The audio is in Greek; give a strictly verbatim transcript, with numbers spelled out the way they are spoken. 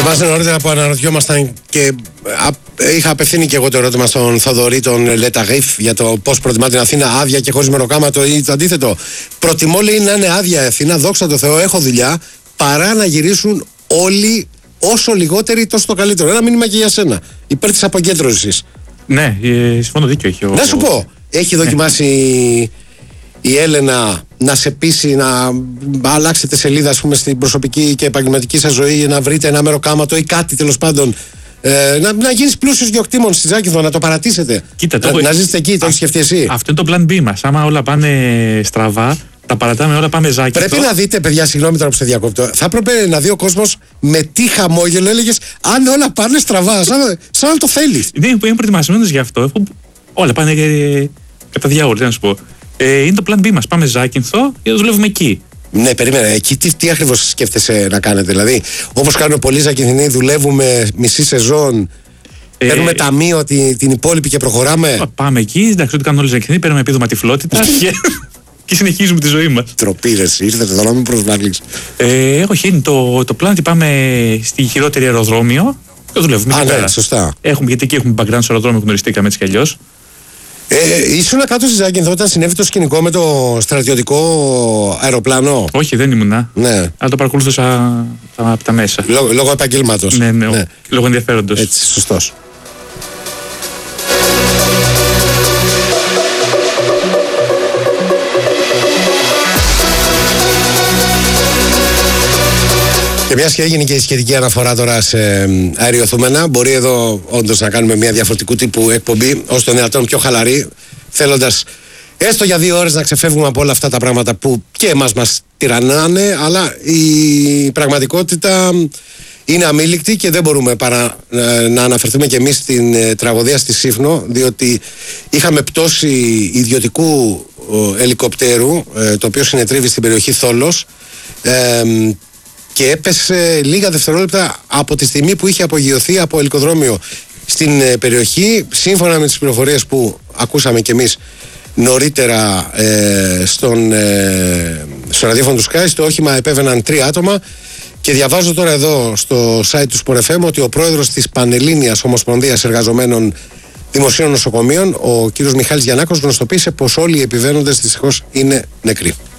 Θυμάστε νωρίτερα που αναρωτιόμασταν και είχα απευθύνει και εγώ το ερώτημα στον Θοδωρή, τον Λεταγίφ, για το πώς προτιμά την Αθήνα, άδεια και χωρίς μεροκάματο ή το αντίθετο. Προτιμώ, λέει, να είναι άδεια η Αθήνα, δόξα τω Θεώ, έχω δουλειά, παρά να γυρίσουν όλοι όσο λιγότεροι, τόσο το καλύτερο. Ένα μήνυμα και για σένα. Υπέρ της αποκέντρωσης. Ναι, ε, συμφωνώ, δίκιο έχει. Ο... Να σου πω, έχει δοκιμάσει ναι. η Έλενα να σε πείσει να αλλάξετε σελίδα, ας πούμε, στην προσωπική και επαγγελματική σας ζωή, να βρείτε ένα μεροκάματο ή κάτι τέλος πάντων. Ε, να, να γίνεις πλούσιος γεωκτήμων στη Ζάκυνθο, να το παρατήσετε. Κοίτα, το... Να, να ζήσετε εκεί, το έχεις σκεφτεί εσύ. Αυτό είναι το plan B μας. Άμα όλα πάνε στραβά, τα παρατάμε όλα, πάμε Ζάκυνθο. Πρέπει να δείτε, παιδιά, συγγνώμη τώρα που σε διακόπτω. Θα έπρεπε να δει ο κόσμος με τι χαμόγελο έλεγες αν όλα πάνε στραβά, σαν, σαν να το θέλεις. Ναι, είμαι προετοιμασμένος γι' αυτό. Όλα πάνε ε, κατά διάολο, να σου πω. Ε, είναι το plan B μας. Πάμε Ζάκυνθο και δουλεύουμε εκεί. Ναι, περίμενε. Εκεί τι, τι ακριβώς σκέφτεσαι να κάνετε? Δηλαδή, όπως κάνουν πολλοί Ζακυνθινοί, δουλεύουμε μισή σεζόν, ε, παίρνουμε ταμείο την, την υπόλοιπη και προχωράμε. Πάμε εκεί. Εντάξει, ό,τι κάνουν όλοι οι Ζακυνθινοί, παίρνουμε επίδομα τυφλότητα και, και συνεχίζουμε τη ζωή μας. Τροπή, ρε, ήρθατε εδώ να μην προσβάλλεις. Ε, όχι, είναι το, το plan ότι πάμε στη χειρότερη αεροδρόμιο και δουλεύουμε. Α, ναι, σωστά. Έχουμε, γιατί εκεί έχουμε background στο αεροδρόμιο, γνωριστήκαμε έτσι κι αλλιώς. Ε, ήσουν κάτω στη Ζάκυνθο όταν συνέβη το σκηνικό με το στρατιωτικό αεροπλάνο? Όχι, δεν ήμουνα. Ναι. Αλλά το παρακολούθησα από τα μέσα. Λόγω, λόγω επαγγέλματος. Ναι, ναι, ναι. Λόγω ενδιαφέροντος. Έτσι, σωστός. Και μιας και έγινε και η σχετική αναφορά τώρα σε αεριοθούμενα, μπορεί εδώ όντως να κάνουμε μια διαφορετικού τύπου εκπομπή, ως το δυνατόν πιο χαλαρή, θέλοντας έστω για δύο ώρες να ξεφεύγουμε από όλα αυτά τα πράγματα που και εμάς μας τυραννάνε, αλλά η πραγματικότητα είναι αμήλικτη και δεν μπορούμε παρά να αναφερθούμε και εμείς στην τραγωδία στη Σύφνο, διότι είχαμε πτώση ιδιωτικού ελικοπτέρου, το οποίο συνετρίβει στην περιοχή Θόλος, και έπεσε λίγα δευτερόλεπτα από τη στιγμή που είχε απογειωθεί από ελικοδρόμιο στην ε, περιοχή. Σύμφωνα με τις πληροφορίες που ακούσαμε κι εμείς νωρίτερα ε, στον, ε, στο ραδιόφωνο του Sky, στο όχημα επέβαιναν τρία άτομα και διαβάζω τώρα εδώ στο site του Sport εφ εμ ότι ο πρόεδρος της Πανελλήνιας Ομοσπονδίας Εργαζομένων Δημοσίων Νοσοκομείων, ο κύριος Μιχάλης Γιαννάκος, γνωστοποίησε πως όλοι οι επιβαίνοντες δυστυχώς είναι νεκροί.